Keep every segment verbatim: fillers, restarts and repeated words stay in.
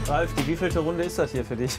Ralf, die wievielte Runde ist das hier für dich?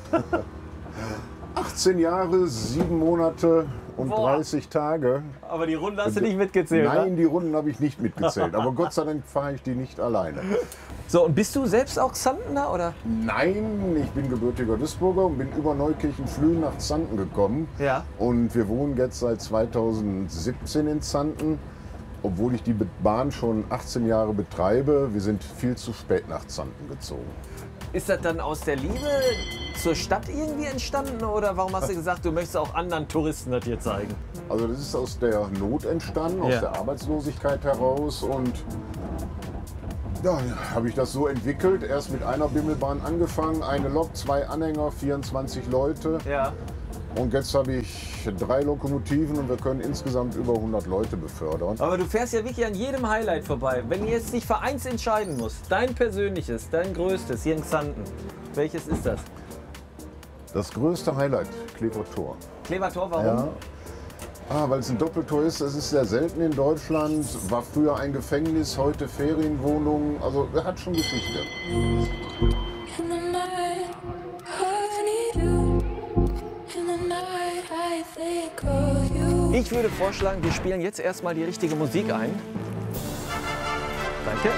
achtzehn Jahre, sieben Monate und Boah. dreißig Tage. Aber die Runde hast du nicht mitgezählt, Nein, ne? die Runden habe ich nicht mitgezählt. Aber Gott sei Dank fahre ich die nicht alleine. So, und bist du selbst auch Xantener, oder? Nein, ich bin gebürtiger Duisburger und bin über Neukirchen-Flühen nach Xanten gekommen. Ja. Und wir wohnen jetzt seit zweitausendsiebzehn in Xanten. Obwohl ich die Bahn schon achtzehn Jahre betreibe, wir sind viel zu spät nach Xanten gezogen. Ist das dann aus der Liebe zur Stadt irgendwie entstanden? Oder warum hast du gesagt, du möchtest auch anderen Touristen das hier zeigen? Also das ist aus der Not entstanden, aus Ja. der Arbeitslosigkeit heraus. Und ja, habe ich das so entwickelt. Erst mit einer Bimmelbahn angefangen, eine Lok, zwei Anhänger, vierundzwanzig Leute. Ja. Und jetzt habe ich drei Lokomotiven und wir können insgesamt über hundert Leute befördern. Aber du fährst ja wirklich an jedem Highlight vorbei. Wenn ihr jetzt dich für eins entscheiden musst, dein persönliches, dein größtes hier in Xanten, welches ist das? Das größte Highlight, Klever Tor. Klever Tor, warum? Ja. Ah, weil es ein Doppeltor ist, das ist sehr selten in Deutschland. War früher ein Gefängnis, heute Ferienwohnung. Also er hat schon Geschichte. In the night, I need you. In the night, I think of you. Ich würde vorschlagen, wir spielen jetzt erstmal die richtige Musik ein. Danke.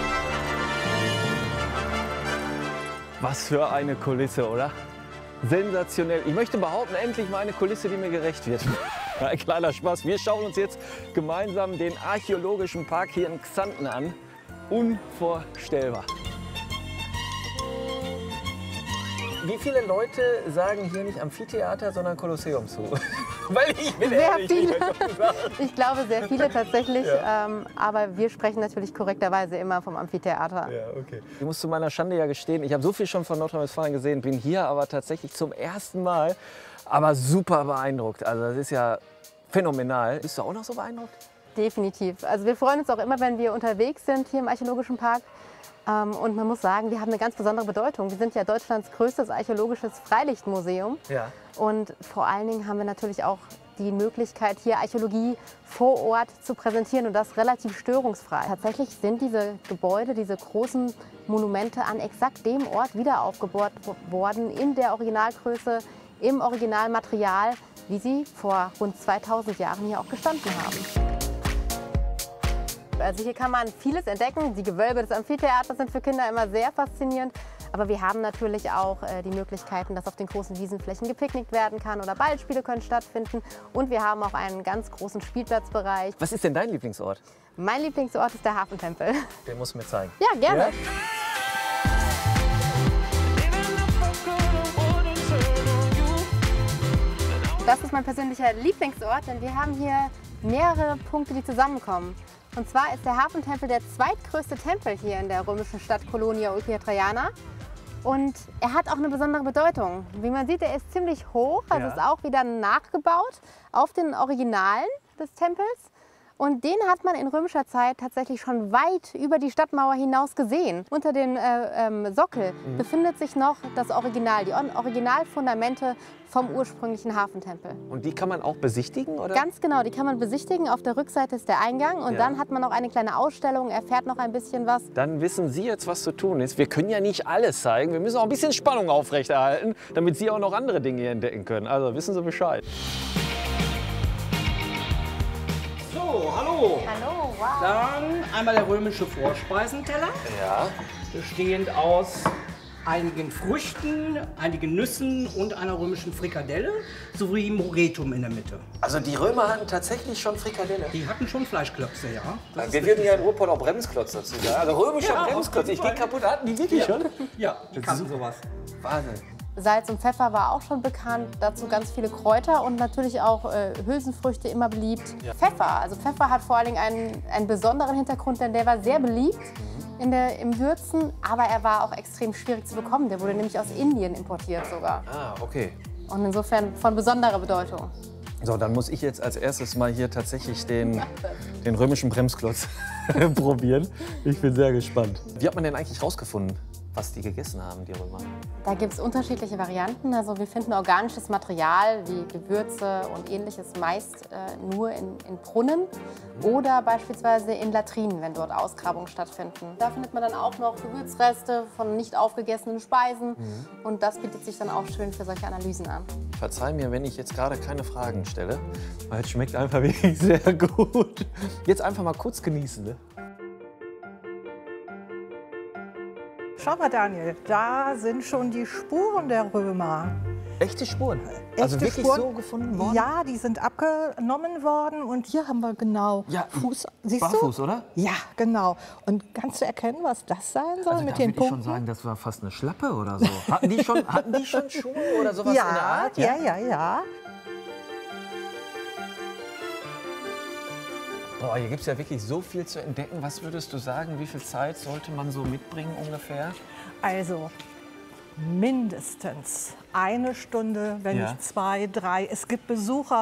Was für eine Kulisse, oder? Sensationell. Ich möchte behaupten, endlich mal eine Kulisse, die mir gerecht wird. Ein kleiner Spaß. Wir schauen uns jetzt gemeinsam den archäologischen Park hier in Xanten an. Unvorstellbar. Wie viele Leute sagen hier nicht Amphitheater, sondern Kolosseum zu? Weil ich bin Sehr ehrlich, viele. ich hab schon gesagt. Ich glaube, sehr viele tatsächlich. Ja. Ähm, aber wir sprechen natürlich korrekterweise immer vom Amphitheater. Ja, okay. Ich muss zu meiner Schande ja gestehen, ich habe so viel schon von Nordrhein-Westfalen gesehen, bin hier aber tatsächlich zum ersten Mal, aber super beeindruckt. Also das ist ja phänomenal. Bist du auch noch so beeindruckt? Definitiv. Also wir freuen uns auch immer, wenn wir unterwegs sind hier im Archäologischen Park. Ähm, und man muss sagen, wir haben eine ganz besondere Bedeutung. Wir sind ja Deutschlands größtes archäologisches Freilichtmuseum. Ja. Und vor allen Dingen haben wir natürlich auch die Möglichkeit, hier Archäologie vor Ort zu präsentieren und das relativ störungsfrei. Tatsächlich sind diese Gebäude, diese großen Monumente an exakt dem Ort wieder aufgebaut worden, in der Originalgröße, im Originalmaterial, wie sie vor rund zweitausend Jahren hier auch gestanden haben. Also hier kann man vieles entdecken. Die Gewölbe des Amphitheaters sind für Kinder immer sehr faszinierend. Aber wir haben natürlich auch äh, die Möglichkeiten, dass auf den großen Wiesenflächen gepicknickt werden kann oder Ballspiele können stattfinden. Und wir haben auch einen ganz großen Spielplatzbereich. Was ist denn dein Lieblingsort? Mein Lieblingsort ist der Hafentempel. Den musst du mir zeigen. Ja, gerne. Ja? Das ist mein persönlicher Lieblingsort, denn wir haben hier mehrere Punkte, die zusammenkommen. Und zwar ist der Hafentempel der zweitgrößte Tempel hier in der römischen Stadt Colonia Ulpia Traiana. Und er hat auch eine besondere Bedeutung. Wie man sieht, er ist ziemlich hoch, also Ja. ist auch wieder nachgebaut auf den Originalen des Tempels. Und den hat man in römischer Zeit tatsächlich schon weit über die Stadtmauer hinaus gesehen. Unter dem äh, ähm, Sockel Mhm. befindet sich noch das Original, die Or- Originalfundamente vom ursprünglichen Hafentempel. Und die kann man auch besichtigen, oder? Ganz genau, die kann man besichtigen. Auf der Rückseite ist der Eingang und Ja. dann hat man noch eine kleine Ausstellung, erfährt noch ein bisschen was. Dann wissen Sie jetzt, was zu tun ist. Wir können ja nicht alles zeigen. Wir müssen auch ein bisschen Spannung aufrechterhalten, damit Sie auch noch andere Dinge hier entdecken können. Also wissen Sie Bescheid. So, hallo. Hallo, wow. Dann einmal der römische Vorspeisenteller, Ja. bestehend aus einigen Früchten, einigen Nüssen und einer römischen Frikadelle sowie Moretum in der Mitte. Also die Römer hatten tatsächlich schon Frikadelle. Die hatten schon Fleischklöpse, ja. Das ist Wir würden ja in Ruhrpott auch Bremsklotz dazu sagen. Also römischer Ja, Bremsklotz. Ich gehe kaputt. Hatten die wirklich schon? Ja, die kannten sowas. Wahnsinn. Salz und Pfeffer war auch schon bekannt, dazu ganz viele Kräuter und natürlich auch äh, Hülsenfrüchte, immer beliebt. Ja. Pfeffer, also Pfeffer hat vor allen Dingen einen, einen besonderen Hintergrund, denn der war sehr beliebt in der, im Würzen, aber er war auch extrem schwierig zu bekommen. Der wurde nämlich aus Indien importiert sogar Ah, okay. und insofern von besonderer Bedeutung. So, dann muss ich jetzt als erstes mal hier tatsächlich den, den römischen Bremsklotz probieren. Ich bin sehr gespannt. Wie hat man den eigentlich rausgefunden? was die gegessen haben, die Römer. Da gibt es unterschiedliche Varianten. Also wir finden organisches Material wie Gewürze und ähnliches meist äh, nur in, in Brunnen oder beispielsweise in Latrinen, wenn dort Ausgrabungen stattfinden. Da findet man dann auch noch Gewürzreste von nicht aufgegessenen Speisen mhm. und das bietet sich dann auch schön für solche Analysen an. Verzeih mir, wenn ich jetzt gerade keine Fragen stelle, weil es schmeckt einfach wirklich sehr gut. Jetzt einfach mal kurz genießen, ne? Schau mal, Daniel, da sind schon die Spuren der Römer. Echte Spuren? Echte Also wirklich Spuren, so gefunden worden? Ja, die sind abgenommen worden und hier haben wir genau Ja, Fuß. Siehst barfuß, du? oder? Ja, genau. Und kannst du erkennen, was das sein soll Also mit da den würde ich schon Punkten? sagen, das war fast eine Schlappe oder so. Hatten die schon, hatten die schon Schuhe oder sowas ja, in der Art? ja, ja, ja. Boah, hier gibt es ja wirklich so viel zu entdecken. Was würdest du sagen, wie viel Zeit sollte man so mitbringen ungefähr? Also mindestens eine Stunde, wenn Ja. nicht zwei, drei. Es gibt Besucher,